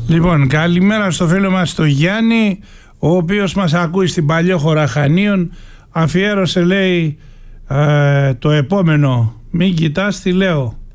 Λοιπόν, καλημέρα στο φίλο μας το Γιάννη, ο οποίος μας ακούει στην Παλιόχώρα Χανίων. Αφιέρωσε, λέει, το επόμενο «Μην κοιτάς τι λέω».